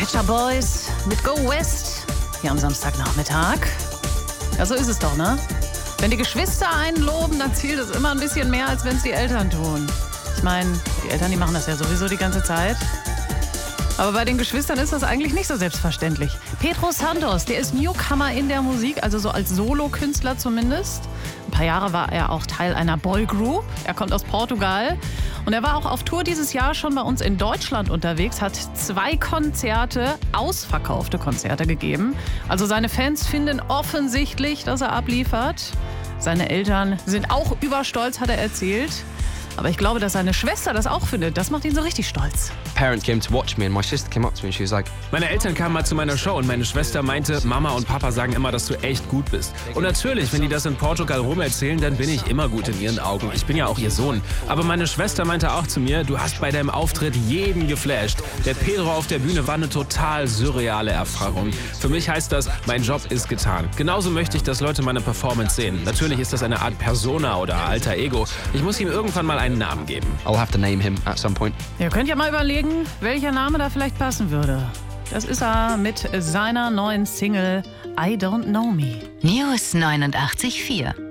Pet Shop Boys mit Go West hier am Samstagnachmittag. Ja, so ist es doch, ne? Wenn die Geschwister einen loben, dann zählt es immer ein bisschen mehr, als wenn es die Eltern tun. Ich meine, die Eltern, die machen das ja sowieso die ganze Zeit. Aber bei den Geschwistern ist das eigentlich nicht so selbstverständlich. Pedro Santos, der ist Newcomer in der Musik, also so als Solokünstler zumindest. Ein paar Jahre war er auch Teil einer Boygroup. Er kommt aus Portugal. Und er war auch auf Tour dieses Jahr schon bei uns in Deutschland unterwegs, hat 2 Konzerte, ausverkaufte Konzerte gegeben. Also seine Fans finden offensichtlich, dass er abliefert. Seine Eltern sind auch überstolz, hat er erzählt. Aber ich glaube, dass seine Schwester das auch findet. Das macht ihn so richtig stolz. Parents came to watch me and my sister came up to me and she was like, meine Eltern kamen mal zu meiner Show und meine Schwester meinte, Mama und Papa sagen immer, dass du echt gut bist. Und natürlich, wenn die das in Portugal rumerzählen, dann bin ich immer gut in ihren Augen. Ich bin ja auch ihr Sohn. Aber meine Schwester meinte auch zu mir, du hast bei deinem Auftritt jeden geflasht. Der Pedro auf der Bühne war eine total surreale Erfahrung. Für mich heißt das, mein Job ist getan. Genauso möchte ich, dass Leute meine Performance sehen. Natürlich ist das eine Art Persona oder alter Ego. Ich muss ihm irgendwann mal einen Namen geben. I'll have to name him at some point. Ihr könnt ja mal überlegen, welcher Name da vielleicht passen würde. Das ist er mit seiner neuen Single I Don't Know Me. News 89.4